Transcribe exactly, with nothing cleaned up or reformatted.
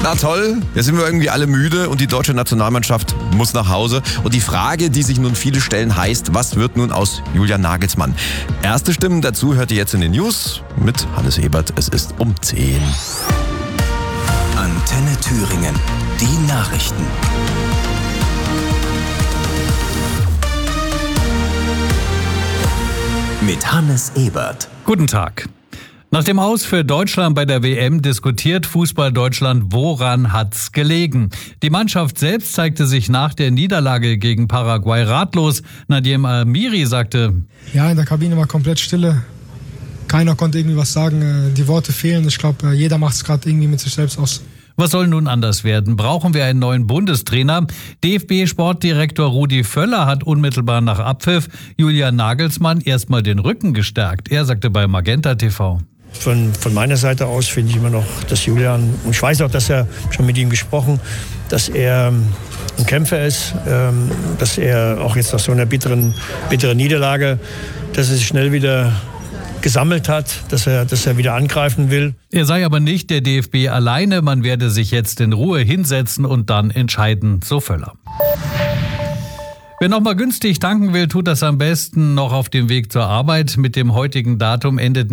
Na toll, jetzt sind wir irgendwie alle müde und die deutsche Nationalmannschaft muss nach Hause. Und die Frage, die sich nun viele stellen, heißt, was wird nun aus Julian Nagelsmann? Erste Stimmen dazu hört ihr jetzt in den News mit Hannes Ebert. Es ist um zehn. Antenne Thüringen, die Nachrichten. Mit Hannes Ebert. Guten Tag. Nach dem Aus für Deutschland bei der W M diskutiert Fußball Deutschland, woran hat's gelegen? Die Mannschaft selbst zeigte sich nach der Niederlage gegen Paraguay ratlos. Nadim Amiri sagte: Ja, in der Kabine war komplett Stille. Keiner konnte irgendwie was sagen. Die Worte fehlen. Ich glaube, jeder macht es gerade irgendwie mit sich selbst aus. Was soll nun anders werden? Brauchen wir einen neuen Bundestrainer? D F B-Sportdirektor Rudi Völler hat unmittelbar nach Abpfiff Julian Nagelsmann erstmal den Rücken gestärkt. Er sagte bei Magenta T V: Von, von meiner Seite aus finde ich immer noch, dass Julian, und ich weiß auch, dass er schon mit ihm gesprochen, dass er ein Kämpfer ist, ähm, dass er auch jetzt nach so einer bitteren, bitteren Niederlage, dass er sich schnell wieder gesammelt hat, dass er, dass er wieder angreifen will. Er sei aber nicht der D F B alleine, man werde sich jetzt in Ruhe hinsetzen und dann entscheiden, so Völler. Wer noch mal günstig tanken will, tut das am besten noch auf dem Weg zur Arbeit. Mit dem heutigen Datum endet